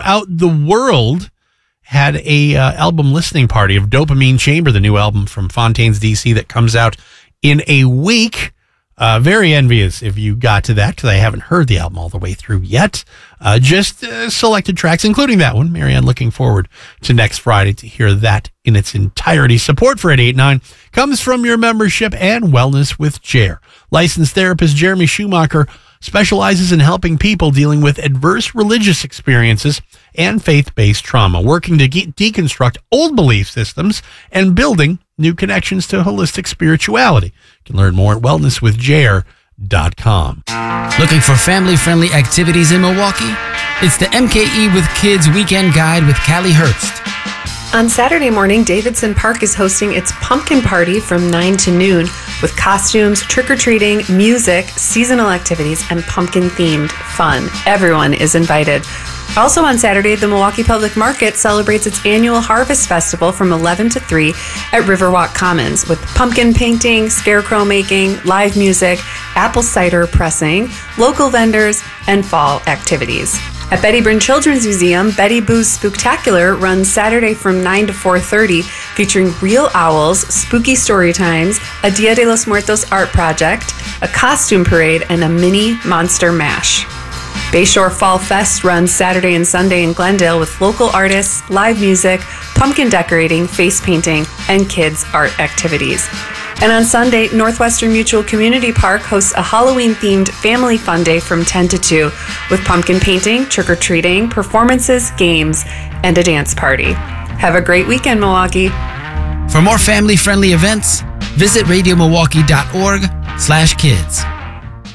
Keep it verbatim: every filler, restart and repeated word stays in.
throughout the world had a uh, album listening party of Dopamine Chamber, the new album from Fontaines D C that comes out in a week. Uh, very envious if you got to that, because I haven't heard the album all the way through yet. Uh, just uh, selected tracks, including that one. Marianne, looking forward to next Friday to hear that in its entirety. Support for eight eighty-nine comes from your membership and Wellness with Jer. Licensed therapist Jeremy Schumacher specializes in helping people dealing with adverse religious experiences and faith-based trauma, working to de- deconstruct old belief systems and building new connections to holistic spirituality. You can learn more at wellness with jer dot com. Looking for family-friendly activities in Milwaukee? It's the M K E with Kids Weekend Guide with Callie Herbst. On Saturday morning, Davidson Park is hosting its pumpkin party from nine to noon with costumes, trick-or-treating, music, seasonal activities, and pumpkin-themed fun. Everyone is invited. Also on Saturday, the Milwaukee Public Market celebrates its annual Harvest Festival from eleven to three at Riverwalk Commons with pumpkin painting, scarecrow making, live music, apple cider pressing, local vendors, and fall activities. At Betty Bryn Children's Museum, Betty Boo's Spooktacular runs Saturday from nine to four thirty, featuring real owls, spooky story times, a Dia de los Muertos art project, a costume parade, and a mini monster mash. Bayshore Fall Fest runs Saturday and Sunday in Glendale with local artists, live music, pumpkin decorating, face painting, and kids' art activities. And on Sunday, Northwestern Mutual Community Park hosts a Halloween-themed family fun day from ten to two with pumpkin painting, trick-or-treating, performances, games, and a dance party. Have a great weekend, Milwaukee. For more family-friendly events, visit radio milwaukee dot org slash kids.